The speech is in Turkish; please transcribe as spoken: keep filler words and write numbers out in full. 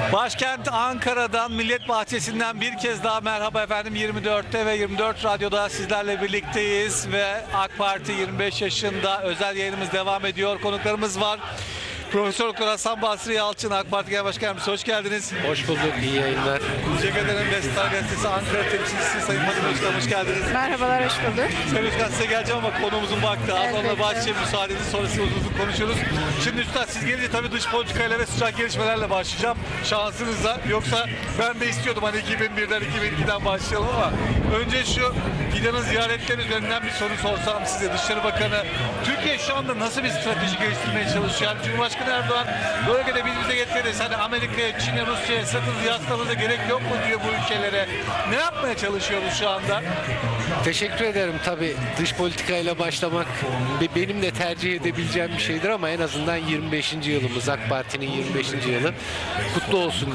Başkent Ankara'dan, Millet Bahçesi'nden bir kez daha merhaba efendim. yirmi dörtte ve yirmi dört Radyo'da sizlerle birlikteyiz ve AK Parti yirmi beş yaşında özel yayınımız devam ediyor. Konuklarımız var. Profesör Doktor Hasan Basri Yalçın, AK Parti Genel Başkan Yardımcısı, hoş geldiniz. Hoş bulduk, iyi yayınlar. Teşekkür ederim. Vestel Gazetesi Ankara temsilcisi Sayın Fadime Özkan, hoş geldiniz. Merhabalar, hoş bulduk. Sayın Özkan, size geleceğim ama konumuzun vakti az. Onunla Elbette. başlayayım, müsaadeniz, sonrasında uzun uzun konuşuruz. Şimdi Üstad, siz gelince tabii dış politikayla ve sıcak gelişmelerle başlayacağım şansınızla. Yoksa ben de istiyordum hani iki bin birden iki bin ikiden başlayalım ama önce şu Fidan'ın ziyaretleri üzerinden bir soru sorsam size. Dışişleri Bakanı Türkiye şu anda nasıl bir strateji geliştirmeye çalışıyor? Yani Cumhurbaşkanı Erdoğan bölgede biz bize getiririz. Hani Amerika'ya, Çin'e, Rusya'ya sırtımızı yaslamamıza gerek yok mu diyor bu ülkelere. Ne yapmaya çalışıyoruz şu anda? Teşekkür ederim. Tabii dış politikayla başlamak be- benim de tercih edebileceğim bir şeydir ama en azından yirmi beşinci yılımız, AK Parti'nin yirmi beşinci yılı kutlu olsun